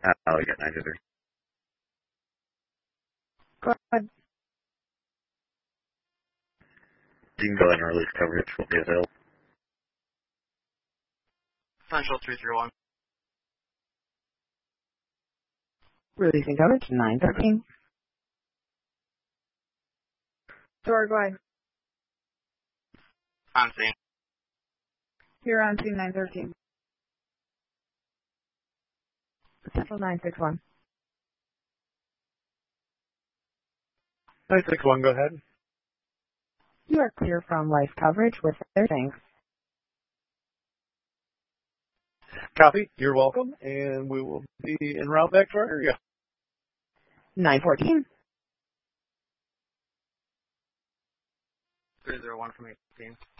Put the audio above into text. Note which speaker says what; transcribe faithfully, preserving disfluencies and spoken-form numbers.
Speaker 1: Oh, you got nine two three.
Speaker 2: Go ahead.
Speaker 1: You can go ahead and release coverage for D S L.
Speaker 3: Central three three one.
Speaker 2: Releasing coverage, nine thirteen. Dora, go ahead.
Speaker 3: On scene.
Speaker 2: You're on scene nine thirteen. Central nine six one.
Speaker 4: nine six one, go ahead.
Speaker 2: You are clear from live coverage with their thanks.
Speaker 4: Copy. You're welcome, and we will be en route back to our area.
Speaker 2: nine fourteen.
Speaker 3: three zero one from eighteen.